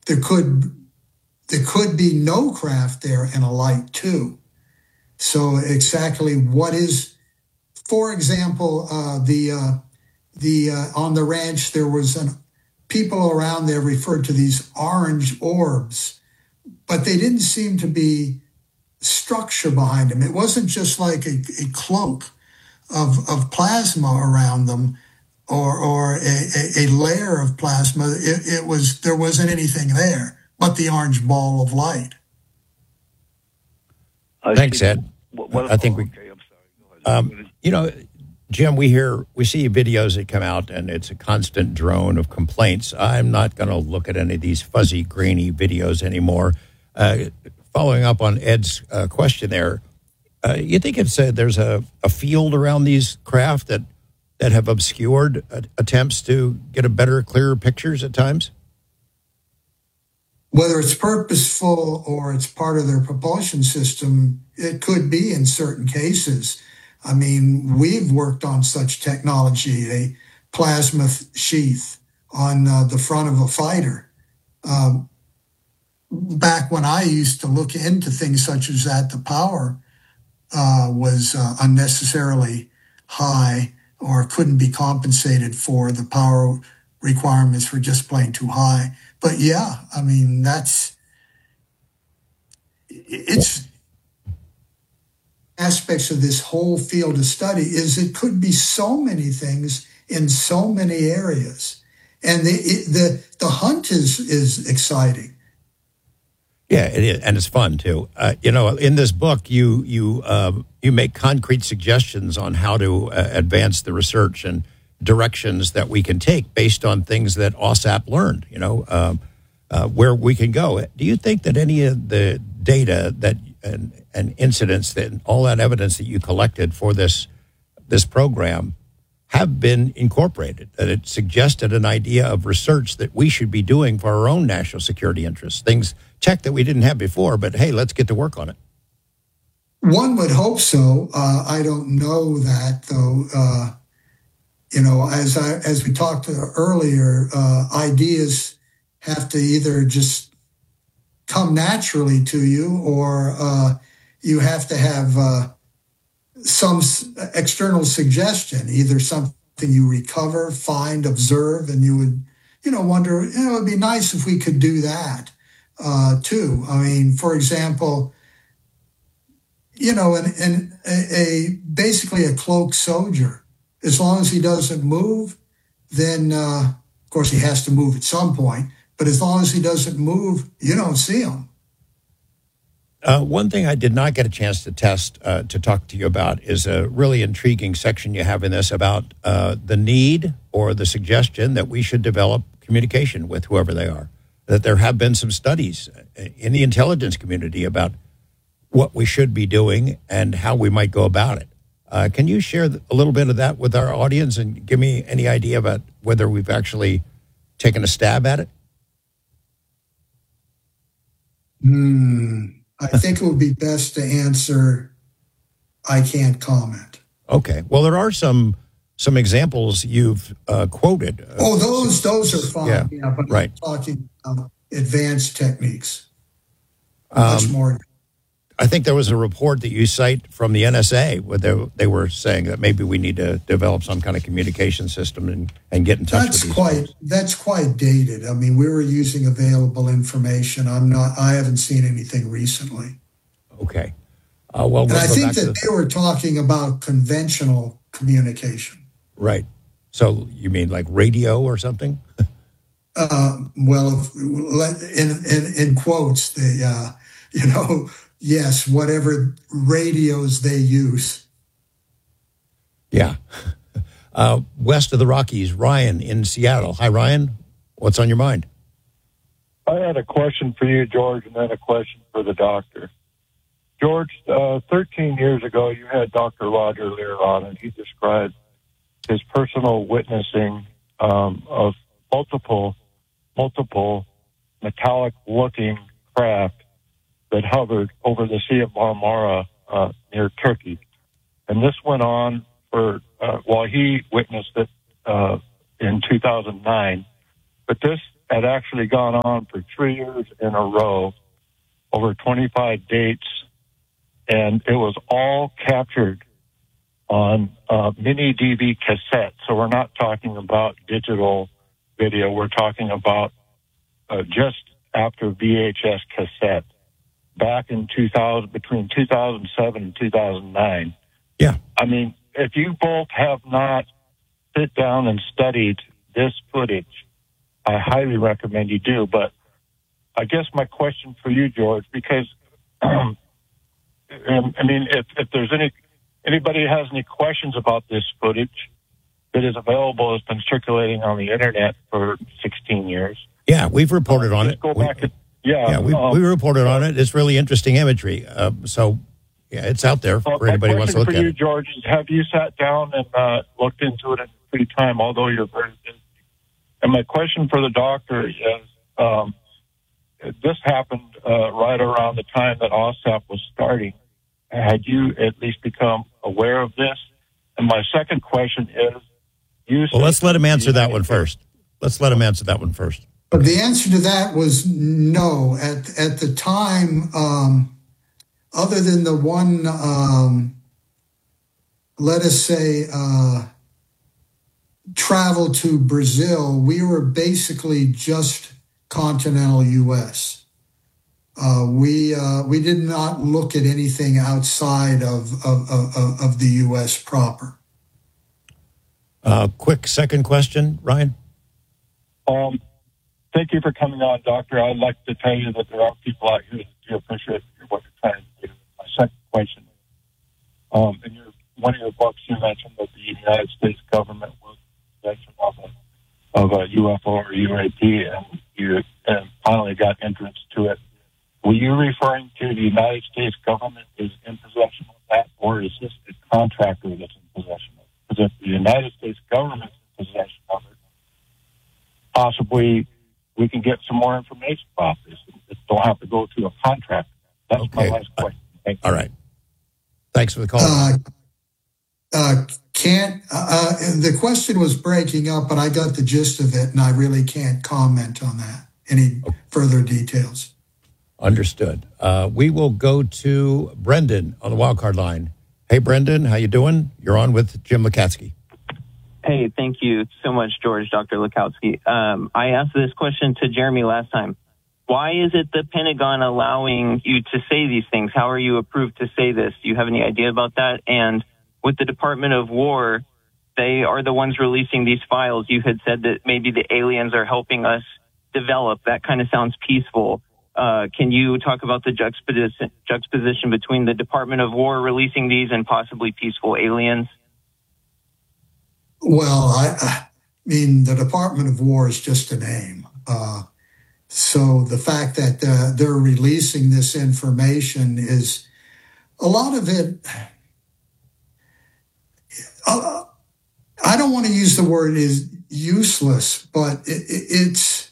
there could be no craft there and a light too. So exactly what is, for example, on the ranch there was people around there referred to these orange orbs, but they didn't seem to be structure behind them. It wasn't just like a cloak of plasma around them, or a layer of plasma. There wasn't anything there but the orange ball of light. Thanks, Ed. I think we. Okay, I'm sorry. Jim, we see videos that come out, and it's a constant drone of complaints. I'm not going to look at any of these fuzzy, grainy videos anymore. Following up on Ed's question there, you think there's a field around these craft that have obscured attempts to get a better, clearer pictures at times? Whether it's purposeful or it's part of their propulsion system, it could be in certain cases. I mean, we've worked on such technology, a plasma sheath on the front of a fighter. Back when I used to look into things such as that, the power was unnecessarily high or couldn't be compensated for. The power requirements were just plain too high. But yeah, I mean, it's aspects of this whole field of study is it could be so many things in so many areas. And the hunt is exciting. Yeah, it is, and it's fun too. In this book, you make concrete suggestions on how to advance the research and directions that we can take based on things that OSAP learned. Where we can go. Do you think that any of the data that and incidents that all that evidence that you collected for this program have been incorporated? That it suggested an idea of research that we should be doing for our own national security interests, tech that we didn't have before, but hey, let's get to work on it. One would hope so. I don't know that, though. As we talked earlier, ideas have to either just come naturally to you, or you have to have some external suggestion, either something you recover, find, observe, and you would, wonder, it'd be nice if we could do that too. I mean, for example, basically a cloaked soldier, as long as he doesn't move, then of course he has to move at some point. But as long as he doesn't move, you don't see him. One thing I did not get a chance to test to talk to you about is a really intriguing section you have in this about the need or the suggestion that we should develop communication with whoever they are. That there have been some studies in the intelligence community about what we should be doing and how we might go about it. Can you share a little bit of that with our audience and give me any idea about whether we've actually taken a stab at it? I think it would be best to answer, I can't comment. Okay. Well, there are some examples you've quoted. Those are fine. Yeah, but right. I'm talking about advanced techniques. Much more. I think there was a report that you cite from the NSA where they were saying that maybe we need to develop some kind of communication system and get in touch with these folks. That's quite dated. I mean, we were using available information. I haven't seen anything recently. Okay. And I think that they were talking about conventional communication. Right. So you mean like radio or something? Well, in quotes, yes, whatever radios they use. Yeah. West of the Rockies, Ryan in Seattle. Hi, Ryan. What's on your mind? I had a question for you, George, and then a question for the doctor. George, 13 years ago, you had Dr. Roger Lear on, and he described his personal witnessing of multiple metallic-looking craft that hovered over the Sea of Marmara near Turkey. And this went on for while he witnessed it in 2009. But this had actually gone on for 3 years in a row, over 25 dates, and it was all captured on mini DV cassette. So we're not talking about digital video. We're talking about just after VHS cassette back in 2000, between 2007 and 2009. Yeah. I mean, if you both have not sit down and studied this footage, I highly recommend you do. But I guess my question for you, George, because I mean, if there's anybody has any questions about this footage that is available, it's been circulating on the internet for 16 years. Yeah, we've reported on it. Go back and, we reported on it. It's really interesting imagery. So, yeah, it's out there for anybody who wants to look at it. My question for you, George, is have you sat down and looked into it in free time, although you're very busy? And my question for the doctor is, this happened right around the time that OSAP was starting. Had you at least become aware of this? And my second question is, let's let him answer that one first. But the answer to that was no. At the time, other than the one, let us say, travel to Brazil, we were basically just continental U.S. We did not look at anything outside of the U.S. proper. Quick second question, Ryan. Thank you for coming on, Doctor. I'd like to tell you that there are people out here that do appreciate what you're trying to do. My second question, in one of your books, you mentioned that the United States government was possession of a UFO or UAP, and you finally got entrance to it. Were you referring to the United States government is in possession of that, or is this a contractor that's in possession of it? Because if the United States government is in possession of it, possibly we can get some more information about this. It don't have to go to a contractor. That's my last question. Thank you. All right. Thanks for the call. The question was breaking up, but I got the gist of it, and I really can't comment on that. Any further details? Understood. We will go to Brendan on the wildcard line. Hey, Brendan, how you doing? You're on with Jim Lakatsky. Hey, thank you so much, George, Dr. Lakatsky. I asked this question to Jeremy last time. Why is it the Pentagon allowing you to say these things? How are you approved to say this? Do you have any idea about that? And with the Department of War, they are the ones releasing these files. You had said that maybe the aliens are helping us develop. That kind of sounds peaceful. Can you talk about the juxtaposition between the Department of War releasing these and possibly peaceful aliens? Well, I mean, the Department of War is just a name. So the fact that they're releasing this information is a lot of it. I don't want to use the word is useless, but it's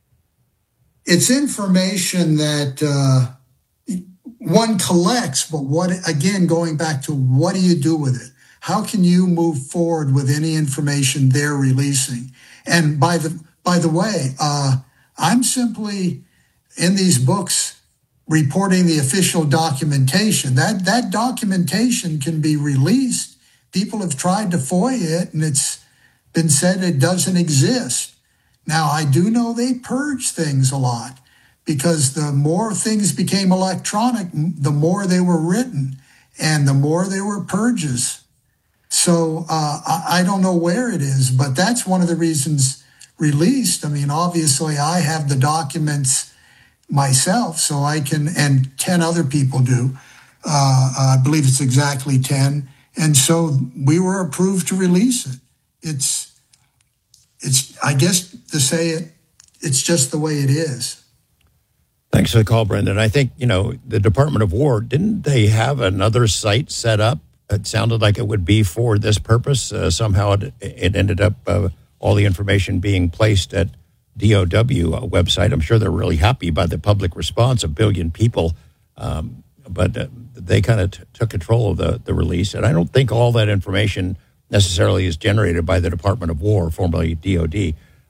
information that one collects. But going back to what do you do with it? How can you move forward with any information they're releasing? And by the way, I'm simply in these books reporting the official documentation. That documentation can be released. People have tried to FOIA it, and it's been said it doesn't exist. Now, I do know they purge things a lot, because the more things became electronic, the more they were written, and the more there were purges. So I don't know where it is, but that's one of the reasons released. I mean, obviously, I have the documents myself, so I can, and 10 other people do. I believe it's exactly 10. And so we were approved to release it. It's I guess to say it, it's just the way it is. Thanks for the call, Brendan. I think, the Department of War, didn't they have another site set up? It sounded like it would be for this purpose. Somehow it ended up all the information being placed at DOW website. I'm sure they're really happy by the public response, 1 billion people. But they kind of took control of the release. And I don't think all that information necessarily is generated by the Department of War, formerly DOD.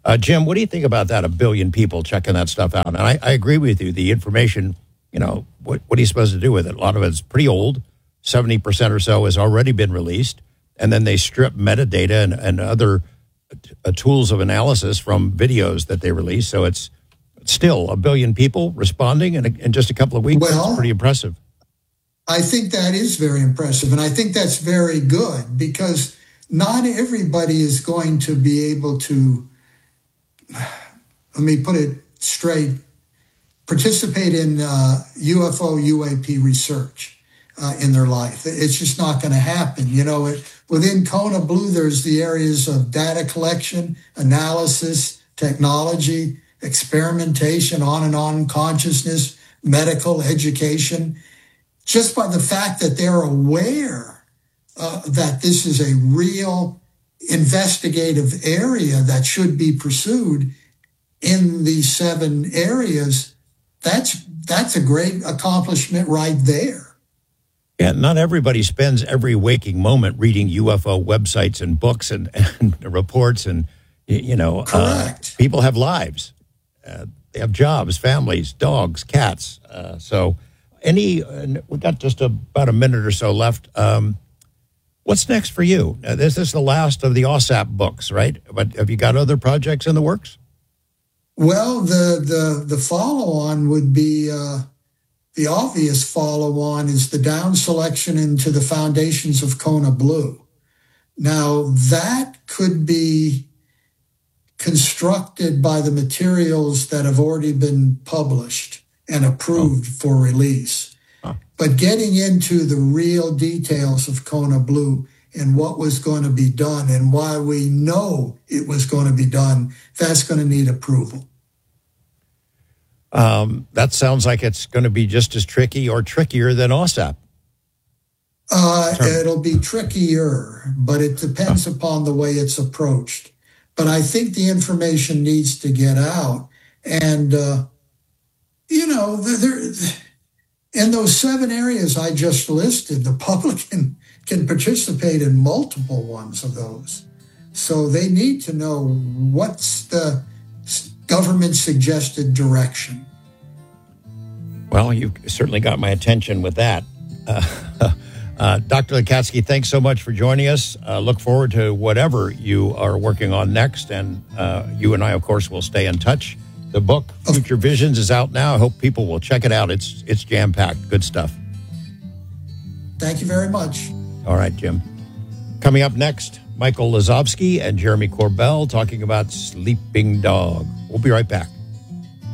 Jim, what do you think about that? 1 billion people checking that stuff out. And I agree with you. The information, what are you supposed to do with it? A lot of it's pretty old. 70% or so has already been released. And then they strip metadata and other tools of analysis from videos that they release. So it's still 1 billion people responding in just a couple of weeks. Well, that's pretty impressive. I think that is very impressive. And I think that's very good because not everybody is going to be able to, let me put it straight, participate in UFO, UAP research in their life. It's just not going to happen. Within Kona Blue, there's the areas of data collection, analysis, technology, experimentation, on, consciousness, medical, education. Just by the fact that they're aware that this is a real investigative area that should be pursued in these 7 areas, that's a great accomplishment right there. Yeah, not everybody spends every waking moment reading UFO websites and books and reports and, Correct. People have lives. They have jobs, families, dogs, cats. We've got just about a minute or so left. What's next for you? This is the last of the OSAP books, right? But have you got other projects in the works? Well, the follow-on would be, the obvious follow-on is the down selection into the foundations of Kona Blue. Now, that could be constructed by the materials that have already been published and approved for release. But getting into the real details of Kona Blue and what was going to be done and why we know it was going to be done, that's going to need approval. That sounds like it's going to be just as tricky or trickier than OSAP. It'll be trickier, but it depends upon the way it's approached. But I think the information needs to get out. And, in those 7 areas I just listed, the public can participate in multiple ones of those. So they need to know what's the government suggested direction. Well, you've certainly got my attention with that. Dr. Lukachsky, thanks so much for joining us. Look forward to whatever you are working on next. And you and I, of course, will stay in touch. The book, Future Visions, is out now. I hope people will check it out. It's jam-packed. Good stuff. Thank you very much. All right, Jim. Coming up next, Michael Lazovsky and Jeremy Corbell talking about Sleeping Dog. We'll be right back.